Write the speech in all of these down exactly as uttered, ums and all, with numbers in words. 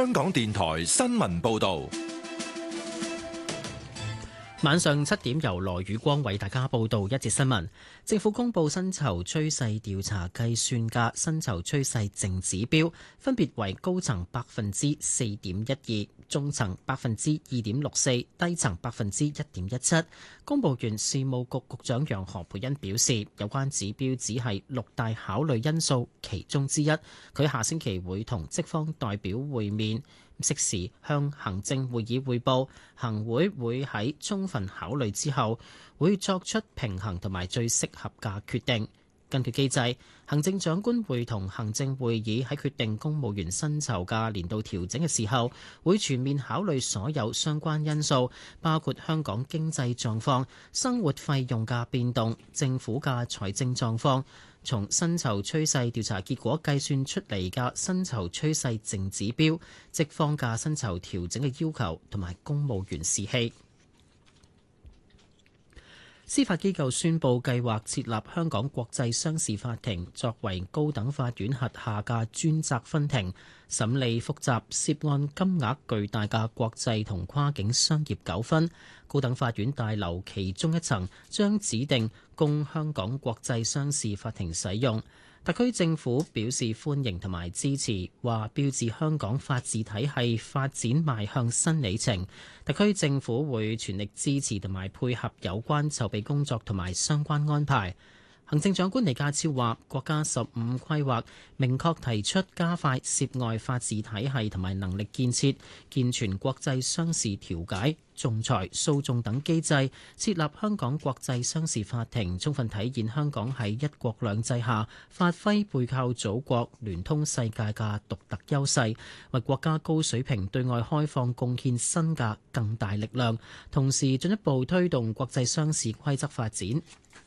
香港電台新聞報道。 晚上七點，由羅宇光為大家報道一節新聞。政府公布薪酬趨勢調查計算嘅薪酬趨勢淨指標，分別為高層百分之四點一二，中層百分之二點六四，低層百分之一點一七。公務員事務局局長楊何蓓茵表示，有關指標只係六大考慮因素其中之一。佢下星期會同職方代表會面，適時向行政會議匯報，行會會喺充分考慮之後，會作出平衡同埋最適合嘅決定。根據機制，行政長官會同行政會議喺決定公務員薪酬嘅年度調整嘅時候，會全面考慮所有相關因素，包括香港經濟狀況、生活費用嘅變動、政府嘅財政狀況，從薪酬趨勢調查結果計算出嚟嘅薪酬趨勢淨指標、職方嘅薪酬調整嘅要求同埋公務員士氣。司法機構宣布計劃設立香港國際商事法庭，作為高等法院轄下嘅專責分庭，審理複雜涉案金額巨大嘅國際同跨境商業糾紛。高等法院大樓其中一層將指定供香港國際商事法庭使用。特區政府表示歡迎同埋支持，話標誌香港法治體系發展邁向新里程。特區政府會全力支持同埋配合有關籌備工作同埋相關安排。行政長官李家超話，國家十五規劃明確提出加快涉外法治體系同埋能力建設，健全國際商事調解、仲裁、訴訟等機制，設立香港國際商事法庭，充分體現香港喺一國兩制下發揮背靠祖國、聯通世界嘅獨特優勢，為國家高水平對外開放貢獻新嘅更大力量，同時進一步推動國際商事規則發展。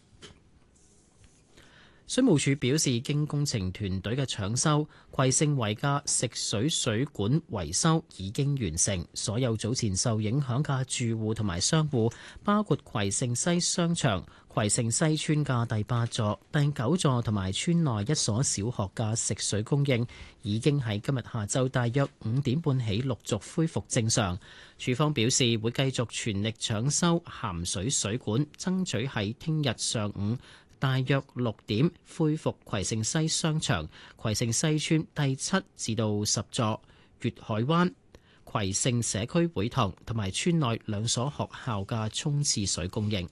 水務署表示，經工程團隊嘅搶修，葵盛圍嘅食水水管維修已經完成。所有早前受影響嘅住戶同埋商戶，包括葵盛西商場、葵盛西村嘅第八座、第九座同埋村內一所小學嘅食水供應，已經喺今日下晝大約五點半起陸續恢復正常。署方表示會繼續全力搶修鹹水水管，爭取喺聽日上午大約六點恢復葵盛西商場、葵盛西村第七至到十座、粵海灣、葵盛社區會堂同埋村內兩所學校嘅沖廁水供應。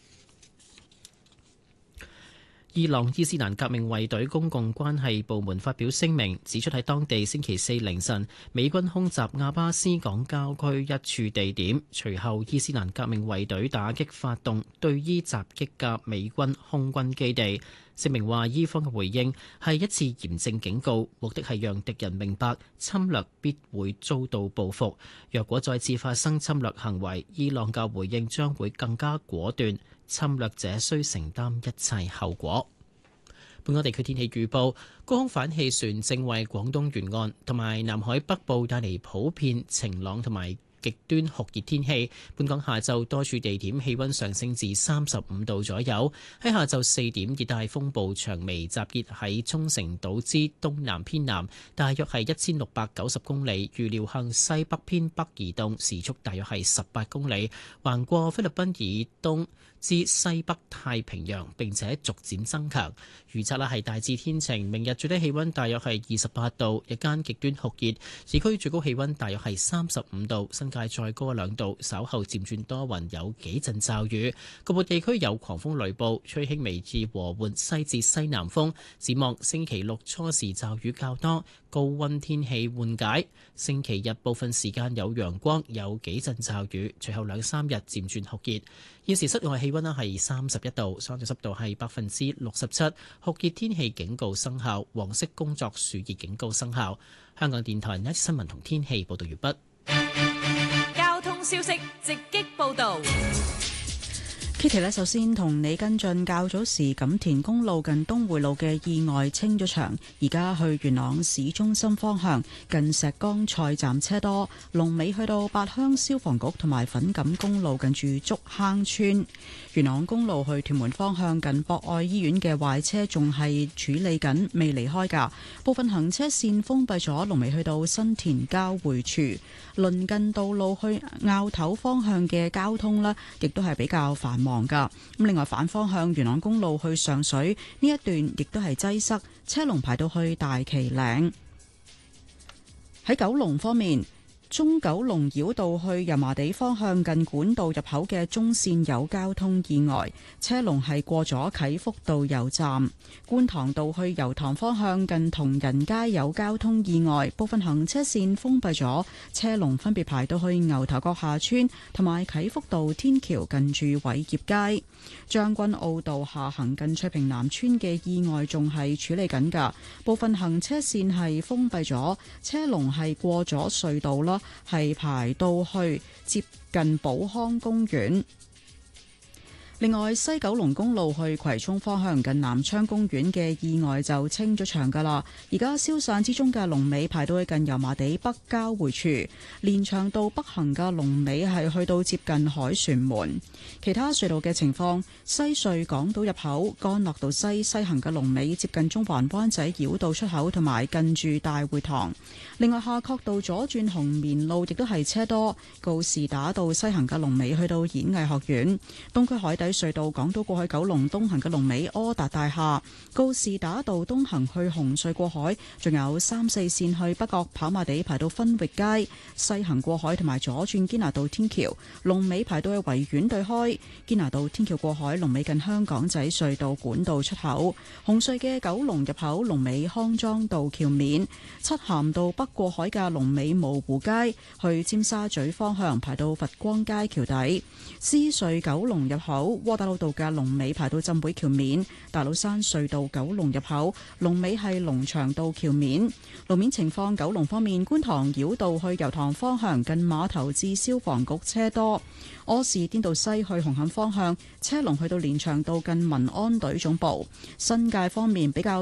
伊朗伊斯蘭革命衛隊公共關係部門發表聲明，指出喺當地星期四凌晨，美軍空襲亞巴斯港郊區一處地點，隨後伊斯蘭革命衛隊打擊發動對伊襲擊嘅美軍空軍基地。聲明話，伊方嘅回應係一次嚴正警告，目的係讓敵人明白侵略必會遭到報復。若果再次發生侵略行為，伊朗嘅回應將會更加果斷，侵略者需承擔一切後果。本港地區天氣預報，高空反氣旋正為廣東沿岸同埋南海北部帶嚟普遍晴朗同埋極端酷熱天氣。本港下晝多處地點氣溫上升至三十五度左右。喺下晝四點，熱帶風暴長眉集結喺沖繩島之東南偏南，大約係一千六百九十公里，預料向西北偏北移動，時速大約係十八公里，橫過菲律賓以東至西北太平洋，並且逐漸增強。預測咧係大致天晴，明日最低氣溫大約係二十八度，日間極端酷熱，市區最高氣溫大約係三十五度，新界再高一兩度。稍後漸轉多雲，有幾陣驟雨，局部地區有狂風雷暴，吹輕微至和緩西至西南風。展望星期六初時驟雨較多，高溫天氣緩解。星期日部分時間有陽光，有幾陣驟雨，隨後兩三日漸轉酷熱。現時室外氣溫咧係三十一度，相對濕度係百分之六十七，酷熱天氣警告生效，黃色工作暑熱警告生效。香港電台呢一新聞同天氣報道完畢。 交通消息直擊報道。 Kitty 呢，首先同你跟進較早時錦田公路近東匯路嘅意外清咗場，而家去元朗市中心方向近石崗菜站車多，龍尾去到八鄉消防局同埋粉錦公路近住竹坑村。元朗公路去屯門方向近博愛醫院嘅壞車仲係處理緊，未離開㗎，部分行車線封閉咗，龍尾去到新田交匯處。鄰近道路去坳頭方向嘅交通呢，亦都係比較繁忙噶。咁另外反方向元朗公路去上水呢一段亦都係擠塞，車龍排到去大旗嶺。喺九龍方面，中九龍繞道去油麻地方向近管道入口嘅中線有交通意外，車龍係過咗啟福道油站。觀塘道去油塘方向近同仁街有交通意外，部分行車線封閉咗，車龍分別排到去牛頭角下村同埋啟福道天橋近住偉業街。將軍澳道下行近翠屏南村嘅意外仲係處理緊㗎，部分行車線係封閉咗，車龍係過咗隧道啦，係排到去接近寶康公園。另外，西九龍公路去葵涌方向近南昌公園嘅意外就清咗場㗎啦，而家消散之中嘅龍尾排到去近油麻地北交匯處，連翔道北行嘅龍尾係去到接近凱旋門。其他隧道嘅情況，西隧港島入口干諾道西西行嘅龍尾接近中環灣仔繞道出口同埋近住大會堂。另外，夏慤道左轉紅棉路亦都係車多，告士打道西行嘅龍尾去到演藝學院。東區海底隧道港島過去九龍東行嘅龍尾柯達大廈，告士打道東行去紅隧過海，仲有三四線去北角跑馬地排到分域街，西行過海同埋左轉堅拿道天橋，龍尾排到去維園對開。堅拿道天橋過海龍尾近香港仔隧道管道出口，紅隧嘅九龍入口龍尾康莊道橋面，漆咸道北過海嘅龍尾蕪湖街，去尖沙咀方向排到佛光街橋底。獅隧九龍入口窩打老道嘅龍尾排到浸會橋面，大老山隧道九龍入口龍尾係龍翔道橋面。路面情況，九龍方面，觀塘繞道去油塘方向近碼頭至消防局車多，柯士甸道西去紅磡方向車龍去到連翔道近民安隊總部。新界方面比較